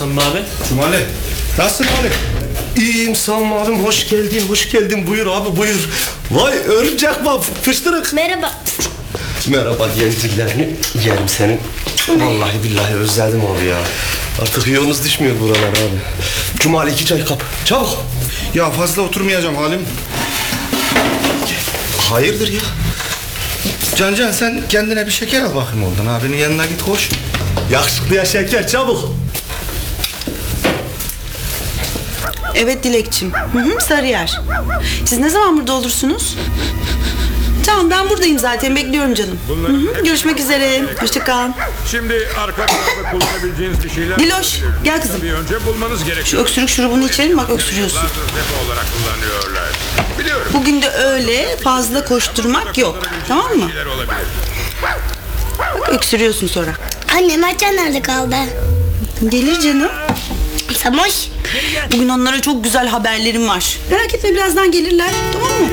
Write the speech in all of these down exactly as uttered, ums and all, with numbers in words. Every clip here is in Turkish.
Samim abi? Cumali, nasılsın abi? İyiyim Samim abim, hoş geldin, hoş geldin. Buyur abi, buyur. Vay örümcek bab, fıştırık. Merhaba. Merhaba diyen dillerini yerim senin. Vallahi billahi özledim abi ya. Artık yolunuz düşmüyor buralar abi. Cumali iki çay kap, çabuk. Ya fazla oturmayacağım halim. Hayırdır ya? Can Can sen kendine bir şeker al bakayım oradan. Abinin yanına git koş. Yakışıklıya şeker, çabuk. Evet Dilekçim. Hı hı, Sarıyer. Siz ne zaman burada olursunuz? Tamam, ben buradayım zaten, bekliyorum canım. Hı hı, görüşmek üzere. Hoşça kalın. Şimdi arka tarafta kullanabileceğiniz bir şeyler... Diloş, gel kızım. Tabii önce bulmanız gerekiyor. Şu öksürük şurubunu içelim, bak öksürüyorsun. Depo olarak kullanıyorlar. Biliyorum. Bugün de öyle fazla koşturmak yok. Tamam mı? Şeyler olabilir. Bak öksürüyorsun sonra. Anne Mertcan nerede kaldı? Gelir canım. Samoş. Bugün onlara çok güzel haberlerim var. Merak etme, birazdan gelirler. Tamam mı?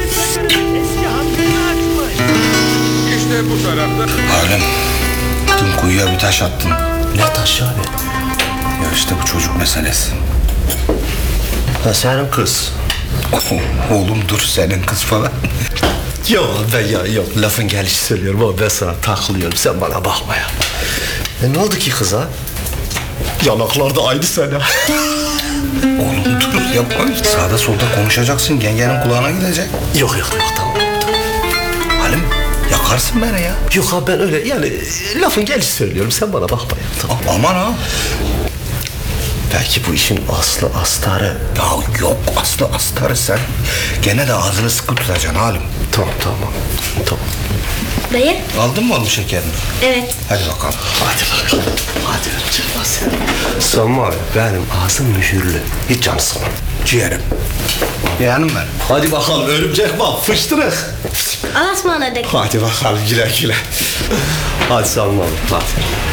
İşte bu tarafta... Halim, dün kuyuya bir taş attın. Ne taşı abi? Ya işte bu çocuk meselesi. Ha senin kız. Oğlum dur, senin kız falan. Yok ben ya yok lafın gelişi söylüyorum ama ben sana takılıyorum, sen bana bakma ya. E ne oldu ki kıza? Yanaklarda aynı sana. Oğlum dur yapma. Sağda solda konuşacaksın, yengenin kulağına gidecek. Yok yok yok tamam. Halim, yakarsın beni ya. Yok abi ben öyle yani lafın gelişi söylüyorum, sen bana bakma ya. Tamam. A- Aman ha. Belki bu işin aslı astarı. Ya yok, aslı astarı sen. Gene de ağzını sıkı tutacaksın Halim. Tamam tamam tamam. Dayı. Aldın mı oğlum şekerini? Evet. Hadi bakalım. Hadi bakalım. Hadi çıkma sen. Samim abi benim ağzım mühürlü. Hiç canı sıkma. Ciğerim. Yeğenim ben. Hadi bakalım örümcek bak fıştırık. Allah'a ısmarladık. Hadi bakalım güle güle. Hadi Samim abi hadi.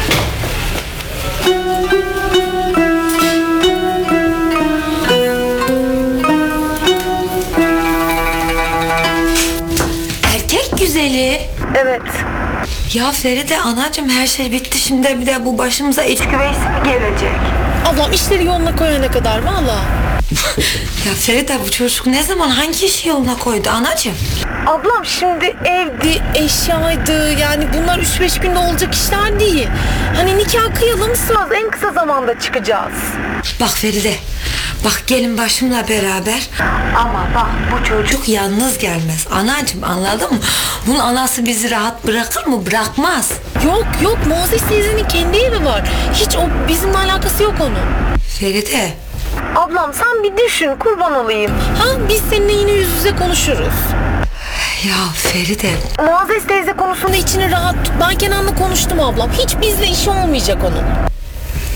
Erkek güzeli. Evet. Ya Feride anacığım, her şey bitti, şimdi bir de bu başımıza iç güveysi mi gelecek? Ablam işleri yoluna koyana kadar valla. Ya Feride, bu çocuk ne zaman hangi işi yoluna koydu anacığım? Ablam şimdi evdi, eşyaydı, yani bunlar üç beş günde olacak işler değil. Hani nikah kıyalım, söz en kısa zamanda çıkacağız. Bak Feride, bak gelin başımla beraber. Ama bak bu çocuk yalnız gelmez anacığım, anladın mı? Bunun anası bizi rahat bırakır mı? Bırakmaz. Yok yok, Muazzez teyzenin kendi evi var. Hiç o bizimle alakası yok onun. Feride. Ablam sen bir düşün, kurban olayım. Ha, biz seninle yine yüz yüze konuşuruz. Ya Feride. Muazzez teyze konusunda içini rahat tut. Ben Kenan'la konuştum ablam. Hiç bizle işi olmayacak onun.